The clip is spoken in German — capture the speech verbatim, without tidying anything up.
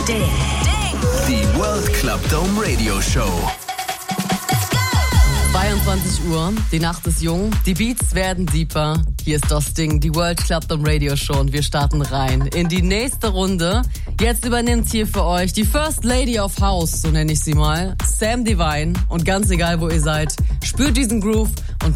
Ding. Die World Club Dome Radio Show. zweiundzwanzig Uhr, die Nacht ist jung, die Beats werden deeper. Hier ist das Ding, die World Club Dome Radio Show und wir starten rein in die nächste Runde. Jetzt übernimmt hier für euch die First Lady of House, so nenne ich sie mal, Sam Divine. Und ganz egal, wo ihr seid, spürt diesen Groove,